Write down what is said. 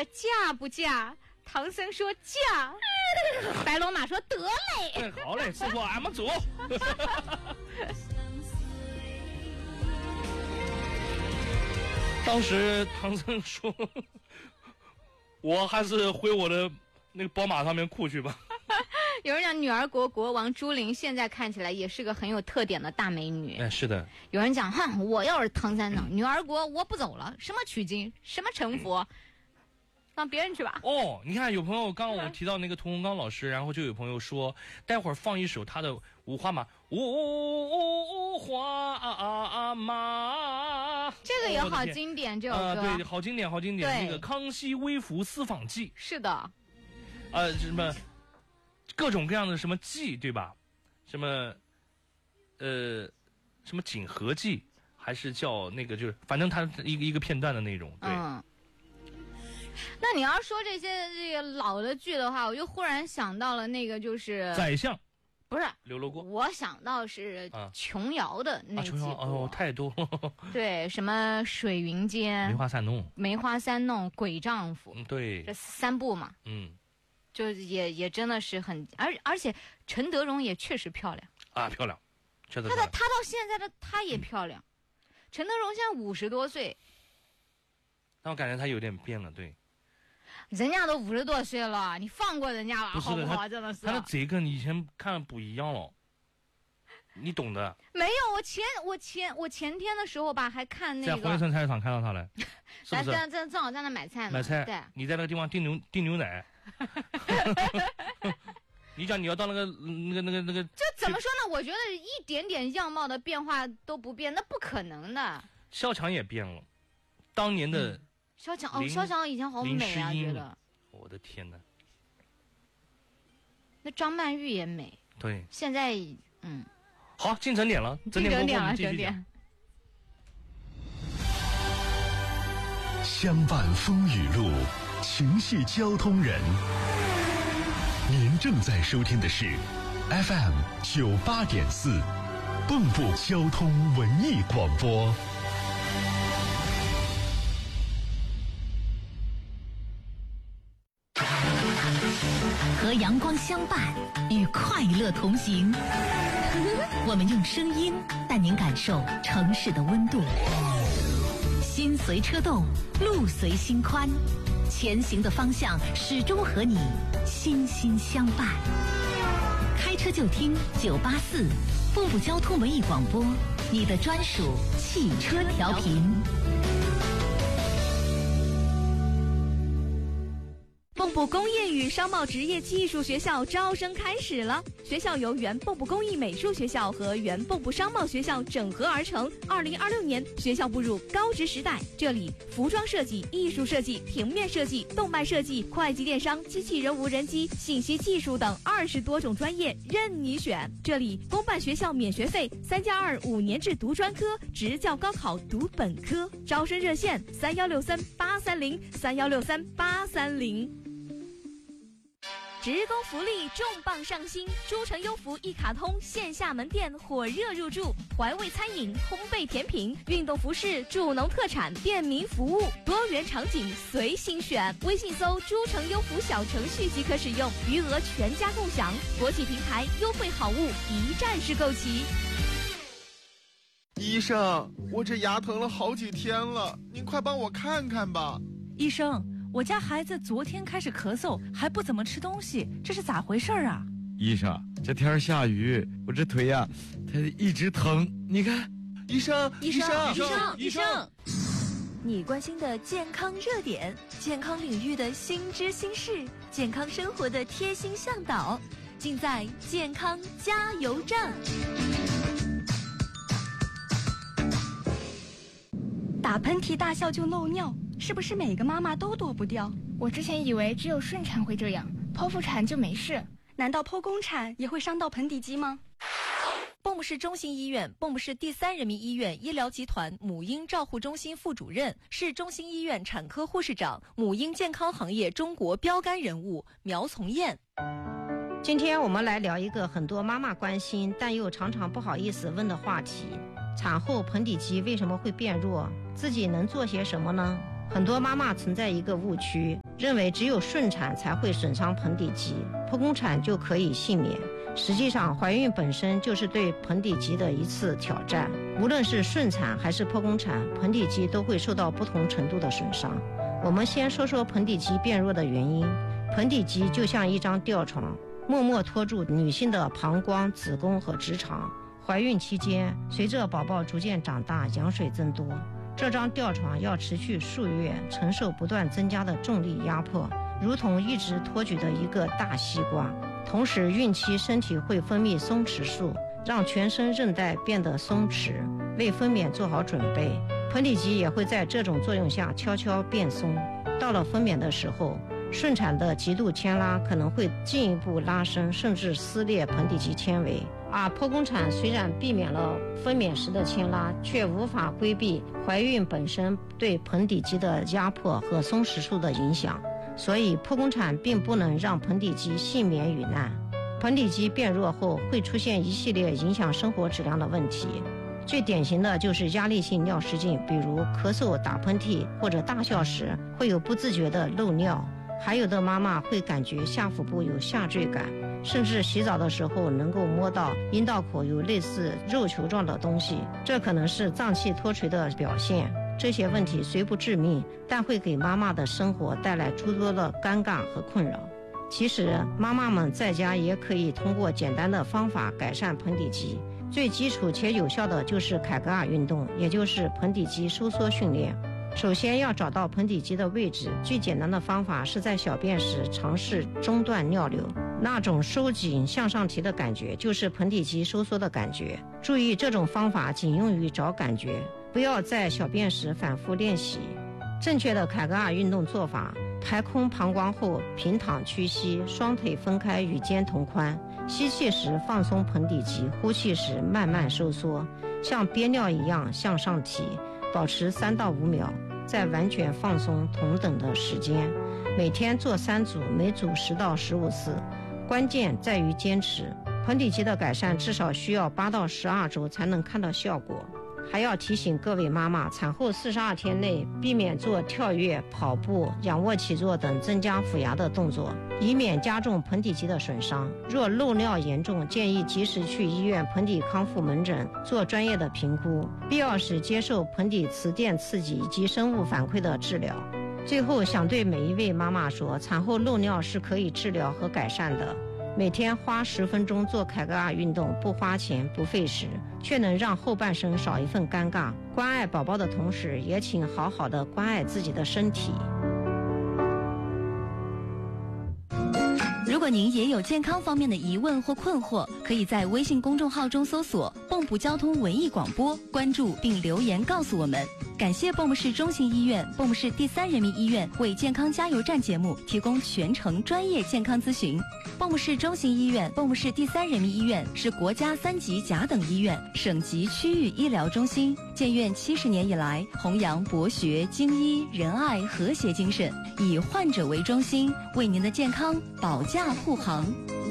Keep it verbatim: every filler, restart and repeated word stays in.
个嫁不嫁？唐僧说嫁，白龙马说得嘞。 对，好嘞，师傅，俺们走。当时唐僧说：“我还是回我的那个宝马上面哭去吧。” 有人讲女儿国国王朱琳现在看起来也是个很有特点的大美女。 哎，是的。 有人讲，哼，我要是唐三藏，女儿国我不走了，什么取经，什么成佛，让别人去吧。 哦，你看，有朋友刚刚我提到那个屠洪刚老师，然后就有朋友说，待会儿放一首他的五花马，五花马， 这个也好经典，这首歌、 呃、对，好经典，好经典。 对， 那个《康熙微服私访记》 是的， 呃，什么各种各样的什么记，对吧？什么呃，什么锦和记，还是叫那个，就是反正它一个一个片段的那种，对。 嗯。那你要说这些这个老的剧的话，我就忽然想到了那个就是宰相， 不是刘罗锅， 我想到是琼瑶的那几部、 啊、哦，太多。 对，什么水云间、 梅花三弄、 梅花三弄、鬼丈夫， 嗯，对， 这三部嘛， 嗯， 就也也真的是很，而而且陈德容也确实漂亮啊，漂亮，确实。 她的她到现在的她也漂亮，嗯、陈德容现在五十多岁， 但我感觉她有点变了，对。 人家都五十多岁了，你放过人家吧， 不是好不好？真的是他的嘴跟以前看的不一样了，你懂的。 没有，我前我前我前天的时候吧，还看那个在黄村菜市场看到他了，是不是？ 在在正好在那买菜呢。 买菜。 对。 你在那个地方订牛订牛奶。你讲你要到那个那个那个那个， 这怎么说呢？我觉得一点点样貌的变化都不变，那不可能的。 萧蔷也变了，当年的。 嗯萧蔷哦，萧蔷以前好美啊，觉得。 我的天哪！ 那张曼玉也美。 对。 现在嗯。 好，进整点了，整点过后我们继续讲。 相伴风雨路，情系交通人。您正在收听的是 F M 九八点四，蚌埠交通文艺广播。 和阳光相伴，与快乐同行。我们用声音带您感受城市的温度。心随车动，路随心宽，前行的方向始终和你心心相伴。开车就听九八四，蚌埠交通文艺广播，你的专属汽车调频。 蚌埠工业与商贸职业技术学校招生开始了，学校由原蚌埠工艺美术学校和原蚌埠商贸学校整合而成。二零二六年，学校步入高职时代，这里服装设计、艺术设计、平面设计、动漫设计、会计电商、机器人无人机、信息技术等二十多种专业任你选。这里公办学校免学费，三加二五年制读专科，职教高考读本科。招生热线：三幺六三八三零三幺六三八三零。职工福利重磅上新，诸城优福一卡通线下门店火热入驻，怀味餐饮、烘焙甜品、运动服饰、助农特产、便民服务，多元场景随心选。微信搜诸城优福小程序即可使用，余额全家共享。国际平台优惠好物一站式购齐。 医生，我这牙疼了好几天了，您快帮我看看吧。 医生，我家孩子昨天开始咳嗽，还不怎么吃东西，这是咋回事啊？ 医生，这天下雨，我这腿呀、啊，它一直疼。你看， 医生， 医生， 医生， 医生，你关心的健康热点，健康领域的新知新事，健康生活的贴心向导，尽在健康加油站。 打喷嚏、大笑就漏尿，是不是每个妈妈都躲不掉？ 我之前以为只有顺产会这样，剖腹产就没事。 难道剖宫产也会伤到盆底肌吗？ 蚌埠市中心医院、蚌埠市第三人民医院医疗集团母婴照护中心副主任，市中心医院产科护士长，母婴健康行业中国标杆人物苗从艳。 今天我们来聊一个很多妈妈关心但又常常不好意思问的话题：产后盆底肌为什么会变弱？自己能做些什么呢？很多妈妈存在一个误区， 认为只有顺产才会损伤盆底肌，剖宫产就可以幸免。实际上，怀孕本身就是对盆底肌的一次挑战，无论是顺产还是剖宫产，盆底肌都会受到不同程度的损伤。我们先说说盆底肌变弱的原因。盆底肌就像一张吊床，默默拖住女性的膀胱、子宫和直肠。怀孕期间，随着宝宝逐渐长大，羊水增多，这张吊床要持续数月，承受不断增加的重力压迫，如同一直托举的一个大西瓜。同时，孕期身体会分泌松弛素，让全身韧带变得松弛，为分娩做好准备。盆底肌也会在这种作用下悄悄变松。到了分娩的时候，顺产的极度牵拉可能会进一步拉伸，甚至撕裂盆底肌纤维。而剖宫产虽然避免了分娩时的牵拉，却无法规避怀孕本身对盆底肌的压迫和松弛素的影响。所以剖宫产并不能让盆底肌幸免于难。盆底肌变弱后会出现一系列影响生活质量的问题，最典型的就是压力性尿失禁，比如咳嗽、打喷嚏或者大笑时会有不自觉的漏尿，还有的妈妈会感觉下腹部有下坠感，甚至洗澡的时候能够摸到阴道口有类似肉球状的东西，这可能是脏器脱垂的表现。这些问题虽不致命，但会给妈妈的生活带来诸多的尴尬和困扰。其实妈妈们在家也可以通过简单的方法改善盆底肌，最基础且有效的就是凯格尔运动，也就是盆底肌收缩训练。首先要找到盆底肌的位置，最简单的方法是在小便时尝试中断尿流，那种收紧向上提的感觉就是盆底肌收缩的感觉。注意，这种方法仅用于找感觉，不要在小便时反复练习。正确的凯格尔运动做法：排空膀胱后平躺屈膝，双腿分开与肩同宽，吸气时放松盆底肌，呼气时慢慢收缩，像憋尿一样向上提，保持三到五秒，再完全放松同等的时间。每天做三组，每组十到十五次，关键在于坚持。盆底肌的改善至少需要八到十二周才能看到效果。还要提醒各位妈妈，产后四十二天内避免做跳跃、跑步、仰卧起坐等增加腹压的动作，以免加重盆底肌的损伤。若漏尿严重，建议及时去医院盆底康复门诊做专业的评估，必要时接受盆底磁电刺激以及生物反馈的治疗。最后想对每一位妈妈说，产后漏尿是可以治疗和改善的。每天花十分钟做凯格尔运动，不花钱不费时，却能让后半生少一份尴尬。关爱宝宝的同时，也请好好的关爱自己的身体。 如果您也有健康方面的疑问或困惑，可以在微信公众号中搜索蚌埠交通文艺广播，关注并留言告诉我们。感谢蚌埠市中心医院、蚌埠市第三人民医院为健康加油站节目提供全程专业健康咨询。蚌埠市中心医院、蚌埠市第三人民医院是国家三级甲等医院、省级区域医疗中心，建院七十年以来，弘扬博学、精医、仁爱、和谐精神，以患者为中心，为您的健康保驾护航。